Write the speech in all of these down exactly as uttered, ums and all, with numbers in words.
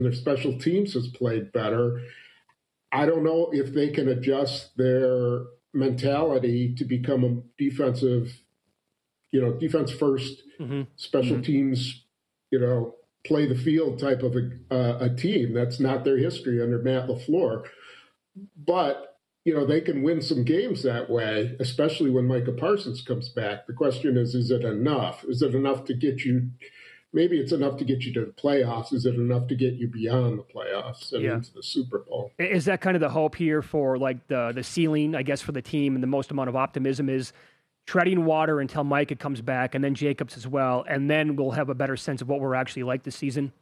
their special teams has played better. I don't know if they can adjust their mentality to become a defensive, you know, defense first, mm-hmm. special mm-hmm. teams, you know, play the field type of a, uh, a team. That's not their history under Matt LaFleur. But, you know, they can win some games that way, especially when Micah Parsons comes back. The question is, is it enough? Is it enough to get you, maybe it's enough to get you to the playoffs. Is it enough to get you beyond the playoffs and yeah. into the Super Bowl? Is that kind of the hope here for like the, the ceiling, I guess, for the team, and the most amount of optimism is treading water until Micah comes back and then Jacobs as well, and then we'll have a better sense of what we're actually like this season?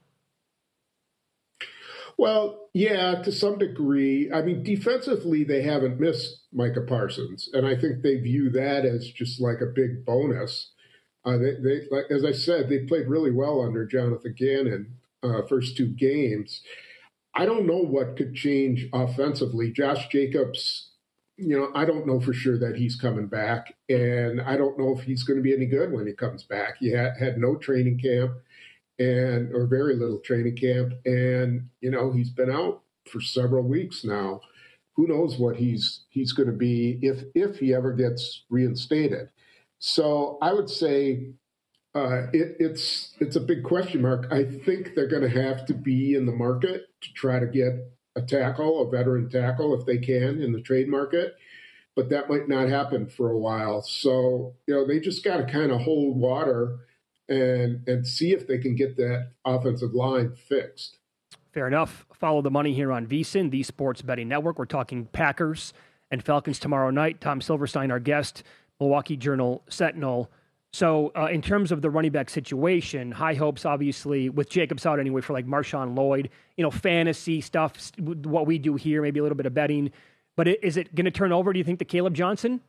Well, yeah, to some degree. I mean, defensively, they haven't missed Micah Parsons, and I think they view that as just like a big bonus. Uh, they, they, like, as I said, they played really well under Jonathan Gannon uh, first two games. I don't know what could change offensively. Josh Jacobs, you know, I don't know for sure that he's coming back, and I don't know if he's going to be any good when he comes back. He had, had no training camp, and or very little training camp, and you know he's been out for several weeks now. Who knows what he's he's going to be if if he ever gets reinstated? So I would say uh, it, it's it's a big question mark. I think they're going to have to be in the market to try to get a tackle, a veteran tackle, if they can, in the trade market. But that might not happen for a while. So, you know, they just got to kind of hold water and and see if they can get that offensive line fixed. Fair enough. Follow the money here on VSiN, the Sports Betting Network. We're talking Packers and Falcons tomorrow night. Tom Silverstein, our guest, Milwaukee Journal Sentinel. So uh, in terms of the running back situation, high hopes, obviously, with Jacobs out anyway for like Marshawn Lloyd, you know, fantasy stuff, what we do here, maybe a little bit of betting. But is it going to turn over, do you think, to Caleb Johnson?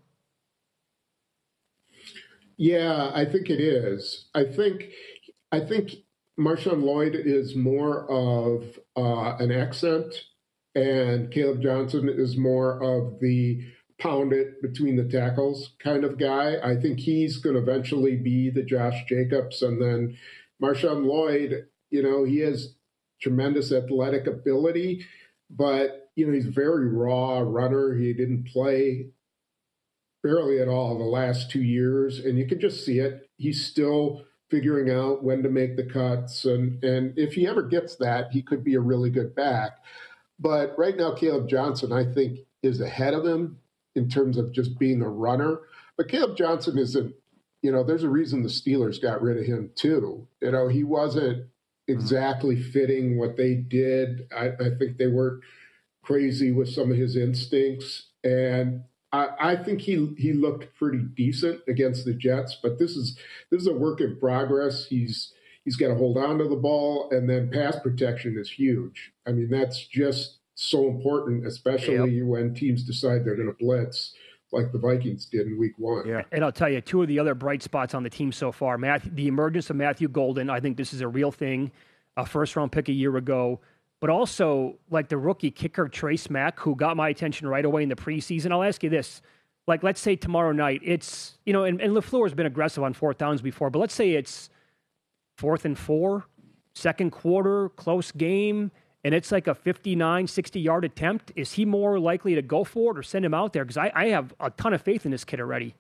Yeah, I think it is. I think I think Marshawn Lloyd is more of uh, an accent, and Caleb Johnson is more of the pound it between the tackles kind of guy. I think he's going to eventually be the Josh Jacobs. And then Marshawn Lloyd, you know, he has tremendous athletic ability, but, you know, he's a very raw runner. He didn't play barely at all the last two years. And you can just see it. He's still figuring out when to make the cuts. And, and if he ever gets that, he could be a really good back. But right now, Caleb Johnson, I think, is ahead of him in terms of just being a runner. But Caleb Johnson isn't, you know, there's a reason the Steelers got rid of him too. You know, he wasn't exactly fitting what they did. I, I think they were crazy with some of his instincts. And I, I think he he looked pretty decent against the Jets, but this is this is a work in progress. He's he's got to hold on to the ball, and then pass protection is huge. I mean, that's just so important, especially yep. when teams decide they're going to blitz like the Vikings did in week one. Yeah, and I'll tell you, two of the other bright spots on the team so far, Matthew, the emergence of Matthew Golden, I think this is a real thing, a first-round pick a year ago, but also like the rookie kicker Trace Mack, who got my attention right away in the preseason. I'll ask you this. Like, let's say tomorrow night, it's, you know, and, and LaFleur has been aggressive on fourth downs before, but let's say it's fourth and four, second quarter, close game, and it's like a fifty-nine, sixty-yard attempt. Is he more likely to go for it or send him out there? Because I, I have a ton of faith in this kid already.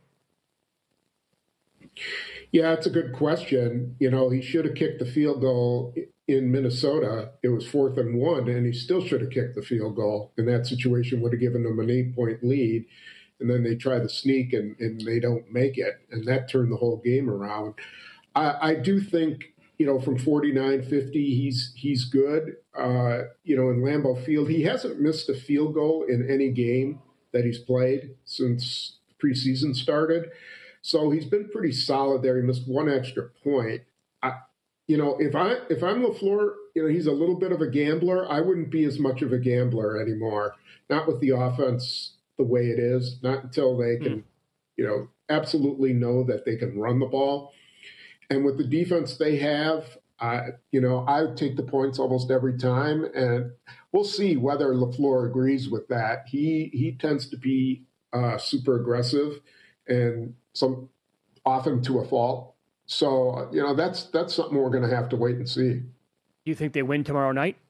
Yeah, it's a good question. You know, he should have kicked the field goal in Minnesota. It was fourth and one, and he still should have kicked the field goal. In that situation, would have given them an eight-point lead. And then they try the sneak, and, and they don't make it. And that turned the whole game around. I, I do think, you know, from forty-nine fifty, he's he's good. Uh, you know, in Lambeau Field, he hasn't missed a field goal in any game that he's played since preseason started. So he's been pretty solid there. He missed one extra point. I, you know, if I if I'm LaFleur, you know, he's a little bit of a gambler. I wouldn't be as much of a gambler anymore. Not with the offense the way it is. Not until they can, mm. you know, absolutely know that they can run the ball. And with the defense they have, I, you know, I would take the points almost every time, and we'll see whether LaFleur agrees with that. He he tends to be uh, super aggressive, and some often to a fault. So, you know, that's that's something we're going to have to wait and see. Do you think they win tomorrow night?